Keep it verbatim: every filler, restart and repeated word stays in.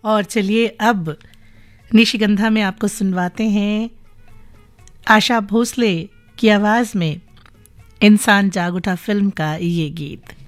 और चलिए अब निशिगंधा में आपको सुनवाते हैं आशा भोसले की आवाज में इंसान जाग उठा फिल्म का ये गीत।